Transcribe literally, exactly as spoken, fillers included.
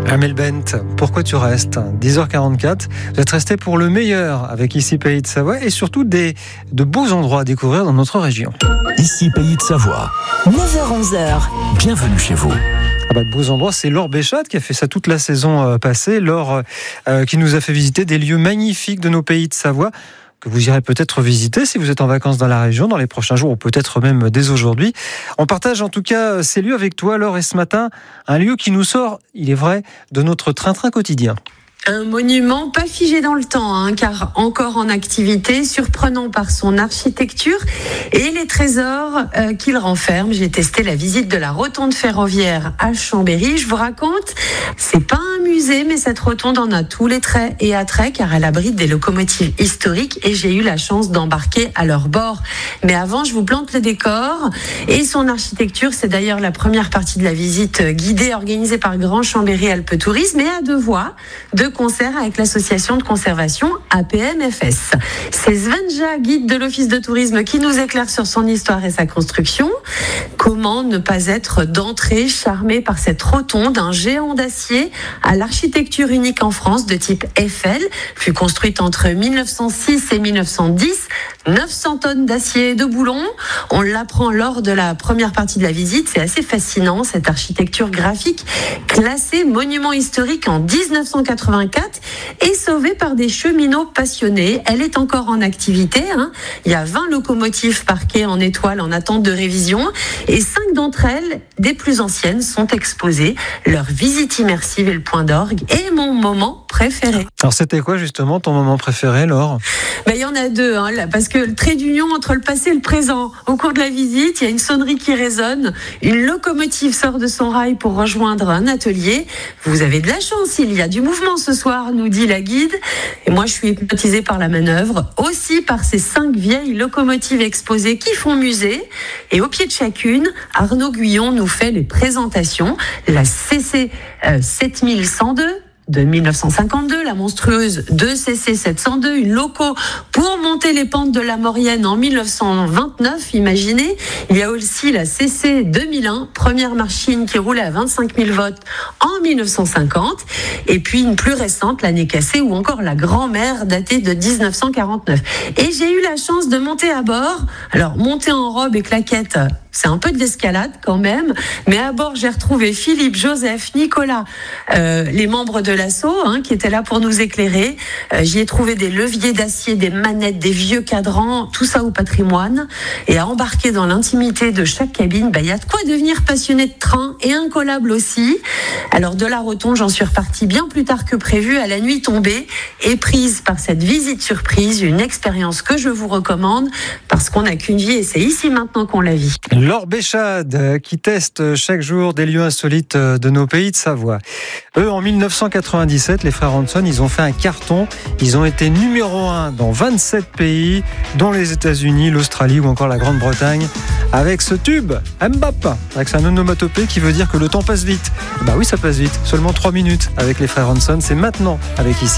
Amel Bent, pourquoi tu restes ? dix heures quarante-quatre, vous êtes resté pour le meilleur avec Ici Pays de Savoie et surtout des, de beaux endroits à découvrir dans notre région. Ici Pays de Savoie. neuf heures onze. Bienvenue chez vous. Ah bah de beaux endroits, c'est Laure Béchade qui a fait ça toute la saison euh, passée. Laure euh, qui nous a fait visiter des lieux magnifiques de nos Pays de Savoie, que vous irez peut-être visiter si vous êtes en vacances dans la région dans les prochains jours ou peut-être même dès aujourd'hui. On partage en tout cas ces lieux avec toi, Laure, et ce matin, un lieu qui nous sort, il est vrai, de notre train-train quotidien. Un monument pas figé dans le temps, hein, car encore en activité, surprenant par son architecture et les trésors euh, qu'il renferme. J'ai testé la visite de la rotonde ferroviaire à Chambéry. Je vous raconte, c'est pas un musée, mais cette rotonde en a tous les traits et attraits, car elle abrite des locomotives historiques et j'ai eu la chance d'embarquer à leur bord. Mais avant, je vous plante le décor et son architecture. C'est d'ailleurs la première partie de la visite guidée organisée par Grand Chambéry Alpes Tourisme et à deux voix, de concert avec l'association de conservation A P M F S. C'est Svenja, guide de l'office de tourisme, qui nous éclaire sur son histoire et sa construction. Comment ne pas être d'entrée charmé par cette rotonde, un géant d'acier à l'architecture unique en France de type Eiffel, fut construite entre mille neuf cent six et mille neuf cent dix. neuf cents tonnes d'acier et de boulons. On l'apprend lors de la première partie de la visite. C'est assez fascinant, cette architecture graphique classée monument historique en dix-neuf cent quatre-vingt-quatre et sauvée par des cheminots passionnés. Elle est encore en activité, hein. Il y a vingt locomotives parquées en étoile en attente de révision et cinq d'entre elles, des plus anciennes, sont exposées. Leur visite immersive est le point d'orgue et mon moment préféré. Alors c'était quoi justement ton moment préféré, Laure ? Ben, il y en a deux, hein, là, parce que le trait d'union entre le passé et le présent. Au cours de la visite, il y a une sonnerie qui résonne. Une locomotive sort de son rail pour rejoindre un atelier. Vous avez de la chance, il y a du mouvement ce soir, nous dit la guide. Et moi, je suis hypnotisée par la manœuvre, aussi par ces cinq vieilles locomotives exposées qui font musée. Et au pied de chacune, Arnaud Guyon nous fait les présentations. La C C euh, sept mille cent deux. De mille neuf cent cinquante-deux, la monstrueuse deux C C sept cent deux, une loco pour monter les pentes de la Maurienne en mille neuf cent vingt-neuf, imaginez. Il y a aussi la C C deux mille un, première machine qui roulait à vingt-cinq mille volts en mille neuf cent cinquante. Et puis une plus récente, l'année cassée, ou encore la grand-mère datée de dix-neuf cent quarante-neuf. Et j'ai eu la chance de monter à bord. Alors, monter en robe et claquettes, c'est un peu de l'escalade quand même, mais à bord j'ai retrouvé Philippe, Joseph, Nicolas, euh, les membres de l'assaut hein, qui étaient là pour nous éclairer. Euh, j'y ai trouvé des leviers d'acier, des manettes, des vieux cadrans, tout ça au patrimoine. Et à embarquer dans l'intimité de chaque cabine, bah, y a de quoi devenir passionné de train et incollable aussi. Alors de la rotonde, j'en suis repartie bien plus tard que prévu à la nuit tombée et prise par cette visite surprise, une expérience que je vous recommande parce qu'on n'a qu'une vie et c'est ici maintenant qu'on la vit. Laure Béchade qui teste chaque jour des lieux insolites de nos Pays de Savoie. Eux, en mille neuf cent quatre-vingt-dix-sept, les frères Hanson, ils ont fait un carton. Ils ont été numéro un dans vingt-sept pays, dont les États-Unis, l'Australie ou encore la Grande-Bretagne, avec ce tube Mbap. C'est un onomatopée qui veut dire que le temps passe vite. Bah oui, ça passe vite. Seulement trois minutes avec les frères Hanson. C'est maintenant avec Ici.